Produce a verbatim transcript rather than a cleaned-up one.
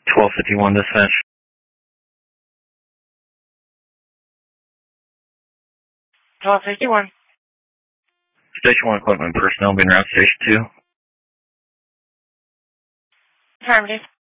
twelve fifty-one dispatch. twelve fifty-one. Station one equipment personnel being around station two. Affirmative.